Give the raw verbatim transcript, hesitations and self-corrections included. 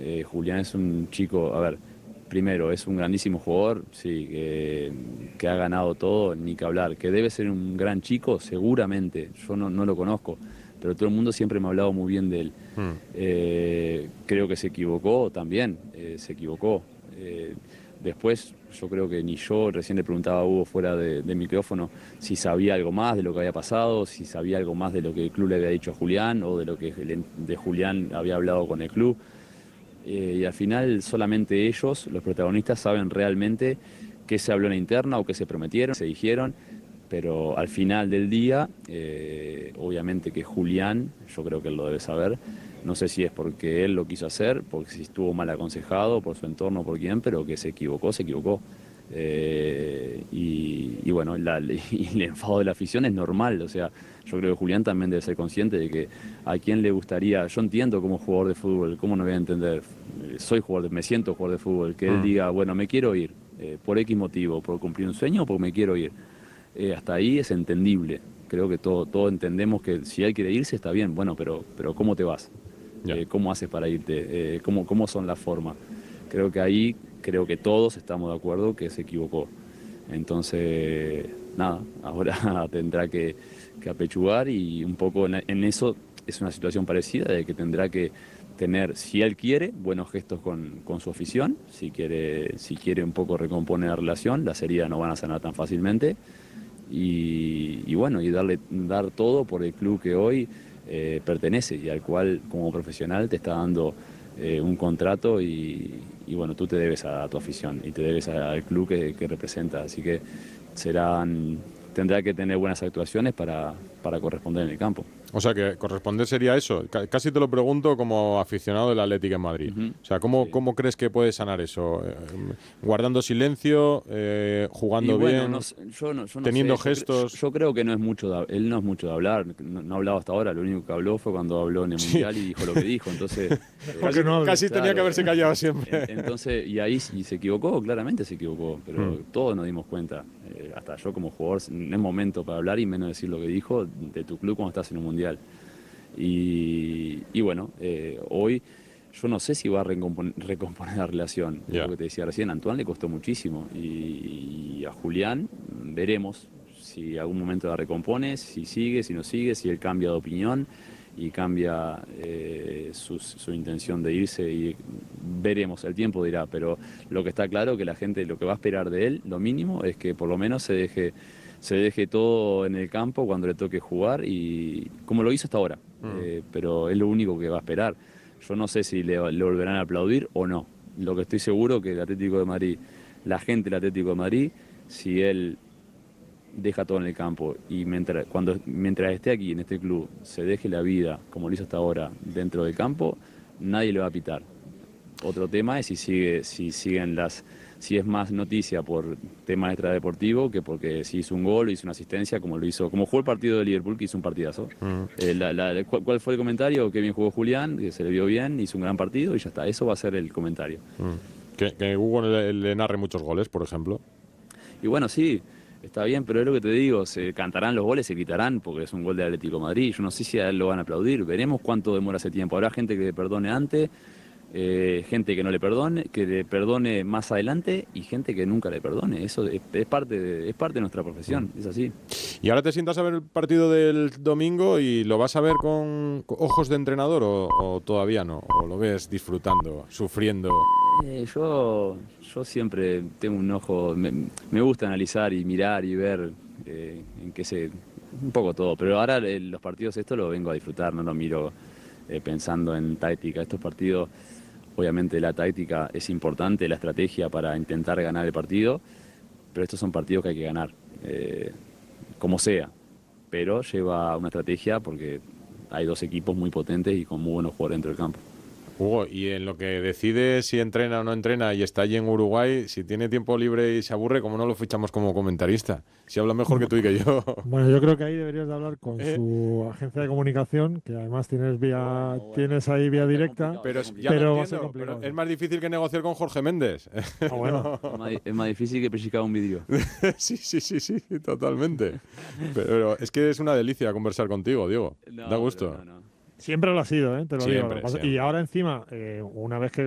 Eh, Julián es un chico, a ver, primero, es un grandísimo jugador, sí, que, que ha ganado todo, ni que hablar. Que debe ser un gran chico, seguramente, yo no, no lo conozco, pero todo el mundo siempre me ha hablado muy bien de él. Mm. Eh, creo que se equivocó también, eh, se equivocó. Eh, después, yo creo que ni yo, recién le preguntaba a Hugo fuera de, de micrófono si sabía algo más de lo que había pasado, si sabía algo más de lo que el club le había dicho a Julián o de lo que de Julián había hablado con el club. Eh, y al final solamente ellos, los protagonistas, saben realmente qué se habló en la interna o qué se prometieron, se dijeron, pero al final del día, eh, obviamente que Julián, yo creo que él lo debe saber, no sé si es porque él lo quiso hacer, porque si estuvo mal aconsejado por su entorno, por quién, pero que se equivocó, se equivocó. Eh, y, y bueno, la, y el enfado de la afición es normal, o sea, yo creo que Julián también debe ser consciente de que a quién le gustaría, yo entiendo como jugador de fútbol, cómo no voy a entender, eh, soy jugador, de, me siento jugador de fútbol, que él Mm. diga, bueno, me quiero ir, eh, por X motivo, por cumplir un sueño o porque me quiero ir. Eh, hasta ahí es entendible, creo que todo, todo entendemos que si él quiere irse está bien, bueno, pero, pero ¿cómo te vas? Ya. Eh, ¿Cómo haces para irte? Eh, ¿cómo, ¿Cómo son las formas? Creo que ahí, creo que todos estamos de acuerdo que se equivocó. Entonces, nada, ahora tendrá que, que apechugar y un poco en, en eso es una situación parecida de que tendrá que tener, si él quiere, buenos gestos con, con su afición, si quiere, si quiere un poco recomponer la relación, las heridas no van a sanar tan fácilmente y, y bueno, y darle, dar todo por el club que hoy eh, pertenece y al cual como profesional te está dando eh, un contrato y, y bueno, tú te debes a, a tu afición y te debes a- al club que, que representa, así que serán, tendrá que tener buenas actuaciones para, para corresponder en el campo. O sea, que corresponder sería eso. Ca- Casi te lo pregunto como aficionado del Atlético en Madrid. Ujú. O sea, ¿cómo, Sí. cómo crees que puedes sanar eso? Eh, ¿Guardando silencio? Eh, Y ¿Jugando bueno, bien? no sé, yo no, yo no ¿Teniendo sé, yo, cre- yo- gestos? yo creo que no es mucho de, él no es mucho de hablar, no, no ha hablado hasta ahora, lo único que habló fue cuando habló en el Sí. Mundial y dijo lo que dijo, entonces... Mejor eh, que no hable. Casi tenía que claro, haberse callado siempre. en- entonces, y ahí y se equivocó, claramente se equivocó, pero Mm. todos nos dimos cuenta, eh, hasta yo como jugador, no es momento para hablar y menos decir lo que dijo de tu club cuando estás en un Mundial. Y, y bueno, eh, hoy yo no sé si va a recompon- recomponer la relación. Ya. Lo que te decía recién, a Antoine le costó muchísimo. Y, y a Julián veremos si algún momento la recompone, si sigue, si no sigue, si él cambia de opinión y cambia eh, su, su intención de irse. Y veremos, el tiempo dirá. Pero lo que está claro que la gente lo que va a esperar de él, lo mínimo, es que por lo menos se deje se deje todo en el campo cuando le toque jugar y como lo hizo hasta ahora. Mm. Eh, pero es lo único que va a esperar. Yo no sé si le, le volverán a aplaudir o no. Lo que estoy seguro que el Atlético de Madrid, la gente del Atlético de Madrid, si él deja todo en el campo y mientras, cuando, mientras esté aquí en este club se deje la vida como lo hizo hasta ahora dentro del campo, nadie le va a pitar. Otro tema es si sigue, si siguen las, si es más noticia por tema extradeportivo que porque si hizo un gol o hizo una asistencia como lo hizo, como jugó el partido de Liverpool, que hizo un partidazo. Mm. Eh, la- la- ¿cuál, cuál fue el comentario? Que bien jugó Julián, que se le vio bien, hizo un gran partido y ya está. Eso va a ser el comentario. Mm. Que, que Hugo le, le narre muchos goles, por ejemplo. Y bueno, sí, está bien, pero es lo que te digo, se cantarán los goles, se quitarán porque es un gol de Atlético de Madrid. Yo no sé si a él lo van a aplaudir. Veremos cuánto demora ese tiempo. Habrá gente que le perdone antes. Eh, gente que no le perdone, que le perdone más adelante y gente que nunca le perdone. Eso es, es parte de, es parte de nuestra profesión, es así. ¿Y ahora te sientas a ver el partido del domingo y lo vas a ver con, con ojos de entrenador o, o todavía no? ¿O lo ves disfrutando, sufriendo? Eh, yo, yo siempre tengo un ojo, me, me gusta analizar y mirar y ver eh, en qué se, un poco todo, pero ahora eh, los partidos estos lo vengo a disfrutar, no lo miro eh, pensando en táctica. Estos partidos, obviamente la táctica es importante, la estrategia para intentar ganar el partido, pero estos son partidos que hay que ganar, eh, como sea, pero lleva una estrategia porque hay dos equipos muy potentes y con muy buenos jugadores dentro del campo. Hugo, y en lo que decide si entrena o no entrena y está allí en Uruguay, si tiene tiempo libre y se aburre, ¿cómo no lo fichamos como comentarista? Si habla mejor que tú y que yo. Bueno, yo creo que ahí deberías de hablar con ¿Eh? su agencia de comunicación, que además tienes vía, Bueno, bueno. tienes ahí vía Está directa. complicado. Pero Está ya Pero lo va a ser entiendo, complicado, pero sí. es más difícil que negociar con Jorge Méndez. Ah, bueno. Es más, es más difícil que pellizcar un vidrio. Sí, sí, sí, sí, totalmente. Pero es que es una delicia conversar contigo, Diego. No, da gusto. no, no, no. Siempre lo ha sido, ¿eh? Te lo digo. Siempre, Lo que pasa- siempre. Y ahora encima, eh, una vez que